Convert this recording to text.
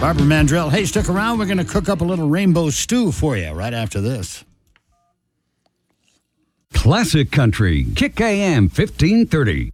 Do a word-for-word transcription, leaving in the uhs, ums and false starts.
Barbara Mandrell. Hey, stick around. We're going to cook up a little rainbow stew for you right after this. Classic Country, Kick A M fifteen thirty.